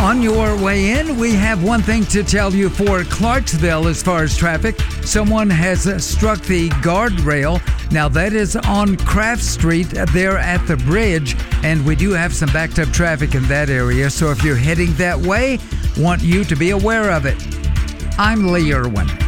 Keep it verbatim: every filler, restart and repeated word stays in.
On your way in, we have one thing to tell you for Clarksville as far as traffic. Someone has uh, struck the guardrail. Now, that is on Craft Street there at the bridge, and we do have some backed up traffic in that area. So if you're heading that way, want you to be aware of it. I'm Lee Irwin.